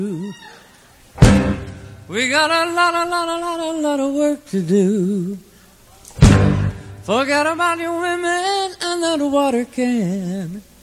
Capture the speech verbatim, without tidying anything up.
We got a lot, a lot, a lot, a lot of work to do. Forget about your women and that water can.